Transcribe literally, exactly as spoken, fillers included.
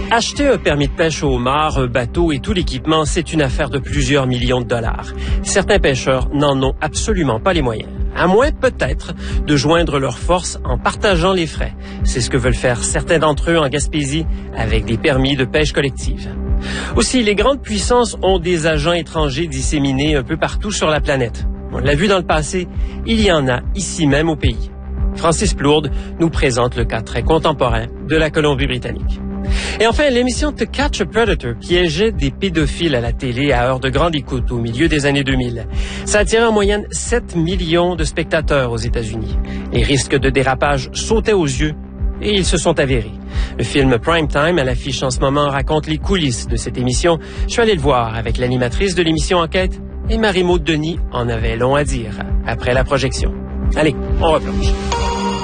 Acheter un permis de pêche au homard, un bateau et tout l'équipement, c'est une affaire de plusieurs millions de dollars. Certains pêcheurs n'en ont absolument pas les moyens. À moins, peut-être, de joindre leurs forces en partageant les frais. C'est ce que veulent faire certains d'entre eux en Gaspésie avec des permis de pêche collective. Aussi, les grandes puissances ont des agents étrangers disséminés un peu partout sur la planète. On l'a vu dans le passé, il y en a ici même au pays. Francis Plourde nous présente le cas très contemporain de la Colombie-Britannique. Et enfin, l'émission To Catch a Predator piégeait des pédophiles à la télé à heure de grande écoute au milieu des années deux mille. Ça attirait en moyenne sept millions de spectateurs aux États-Unis. Les risques de dérapage sautaient aux yeux et ils se sont avérés. Le film Prime Time à l'affiche en ce moment raconte les coulisses de cette émission. Je suis allé le voir avec l'animatrice de l'émission Enquête et Marie-Maude Denis en avait long à dire après la projection. Allez, on replonge.